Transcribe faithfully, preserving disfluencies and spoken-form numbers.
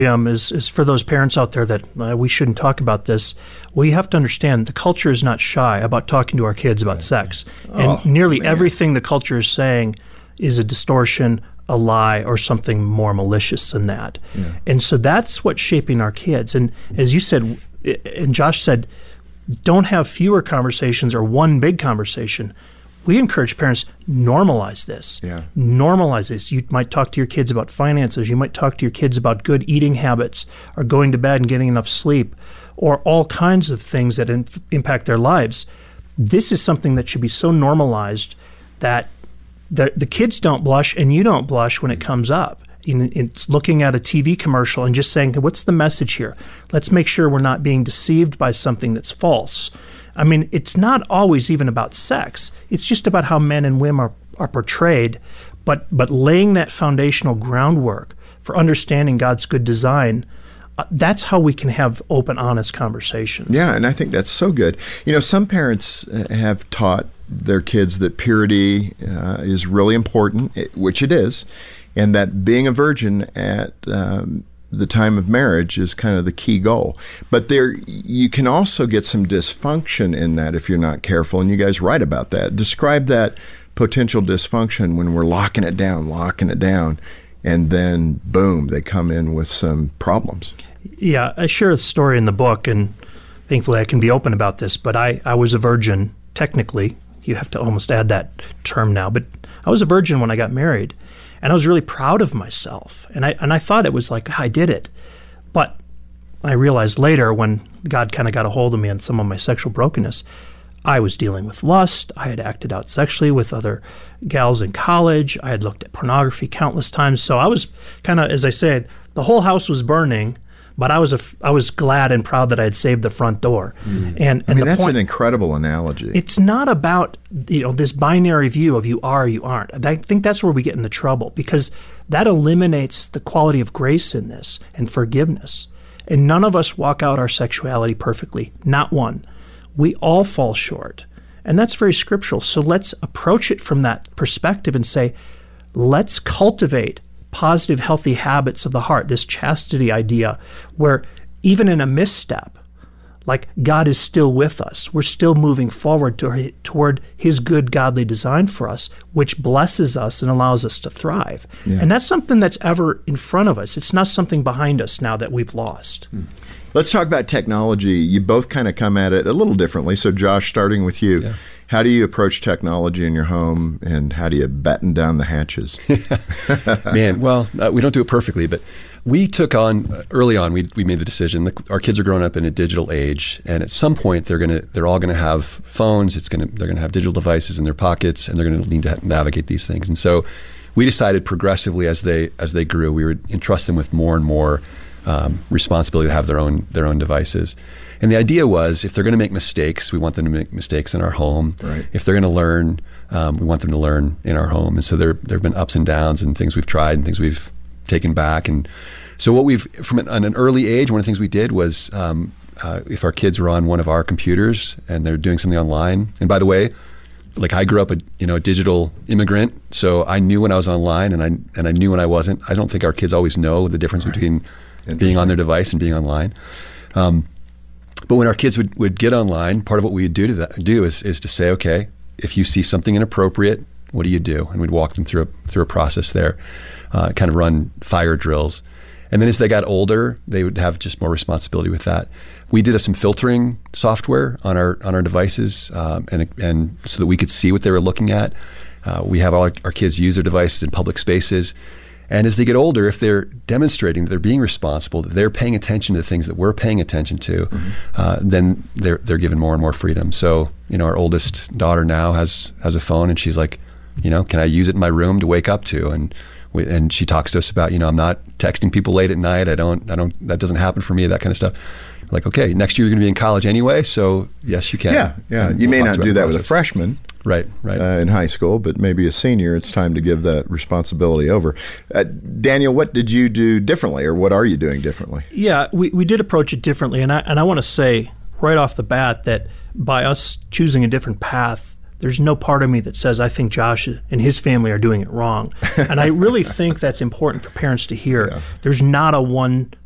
Um, is, is for those parents out there that uh, we shouldn't talk about this. Well, you have to understand the culture is not shy about talking to our kids about sex. And oh, nearly man. everything the culture is saying is a distortion, a lie, or something more malicious than that. Yeah. And so that's what's shaping our kids. And as you said, and Josh said, don't have fewer conversations or one big conversation. We encourage parents, normalize this. Yeah. Normalize this. You might talk to your kids about finances. You might talk to your kids about good eating habits or going to bed and getting enough sleep or all kinds of things that in- impact their lives. This is something that should be so normalized that the, the kids don't blush and you don't blush when it comes up. In, it's looking at a T V commercial and just saying, what's the message here? Let's make sure we're not being deceived by something that's false. I mean, it's not always even about sex. It's just about how men and women are, are portrayed, but but laying that foundational groundwork for understanding God's good design, uh, that's how we can have open, honest conversations. Yeah, and I think that's so good. You know, some parents have taught their kids that purity uh, is really important, which it is, and that being a virgin at um, the time of marriage is kind of the key goal. But there, you can also get some dysfunction in that if you're not careful, and you guys write about that. Describe that potential dysfunction when we're locking it down, locking it down, and then, boom, they come in with some problems. Yeah, I share a story in the book, and thankfully I can be open about this, but I, I was a virgin, technically. You have to almost add that term now, but I was a virgin when I got married. And I was really proud of myself. And I and I thought it was like, oh, I did it. But I realized later when God kind of got a hold of me on some of my sexual brokenness, I was dealing with lust. I had acted out sexually with other gals in college. I had looked at pornography countless times. So I was kind of, as I said, the whole house was burning, but I was a, I was glad and proud that I had saved the front door. Mm. And, and I mean, the that's point, an incredible analogy. It's not about, you know, this binary view of you are or you aren't. I think that's where we get into trouble, because that eliminates the quality of grace in this and forgiveness. And none of us walk out our sexuality perfectly, not one. We all fall short. And that's very scriptural. So let's approach it from that perspective and say, let's cultivate positive, healthy habits of the heart, this chastity idea, where even in a misstep, like God is still with us. We're still moving forward to, toward his good, godly design for us, which blesses us and allows us to thrive. Yeah. And that's something that's ever in front of us. It's not something behind us now that we've lost. Hmm. Let's talk about technology. You both kind of come at it a little differently. So Josh, starting with you, yeah. How do you approach technology in your home, and how do you batten down the hatches? Man, well, uh, we don't do it perfectly, but we took on, uh, early on, we we made the decision, that our kids are growing up in a digital age, and at some point they're gonna they're all gonna have phones, it's gonna they're gonna have digital devices in their pockets, and they're gonna need to navigate these things. And so we decided progressively as they as they grew, we would entrust them with more and more um, responsibility to have their own their own devices. And the idea was, if they're going to make mistakes, we want them to make mistakes in our home. Right. If they're going to learn, um, we want them to learn in our home. And so there there have been ups and downs, and things we've tried and things we've taken back. And so what we've, from an, an early age, one of the things we did was, um, uh, if our kids were on one of our computers and they're doing something online, and by the way, like I grew up a you know a digital immigrant, so I knew when I was online and I and I knew when I wasn't. I don't think our kids always know the difference right. between being on their device and being online. Um, But when our kids would, would get online, part of what we would do to that, do is, is to say, okay, if you see something inappropriate, what do you do? And we'd walk them through a, through a process there, uh, kind of run fire drills. And then as they got older, they would have just more responsibility with that. We did have some filtering software on our on our devices, um, and and so that we could see what they were looking at. Uh, we have all our, our kids use their devices in public spaces. And as they get older, if they're demonstrating that they're being responsible, that they're paying attention to the things that we're paying attention to, mm-hmm. uh, then they're they're given more and more freedom. So, you know, our oldest daughter now has has a phone, and she's like, you know, can I use it in my room to wake up to? And we, and she talks to us about, you know, I'm not texting people late at night. I don't, I don't, that doesn't happen for me. That kind of stuff. Like, okay, next year you're going to be in college anyway, so yes, you can. Yeah, yeah. And you we'll may not do that process. with a freshman. Right, right. Uh, in high school, but maybe a senior, it's time to give that responsibility over. Uh, Daniel, what did you do differently, or what are you doing differently? Yeah, we, we did approach it differently, and I and I want to say right off the bat that by us choosing a different path, there's no part of me that says I think Josh and his family are doing it wrong. And I really think that's important for parents to hear. Yeah. There's not a one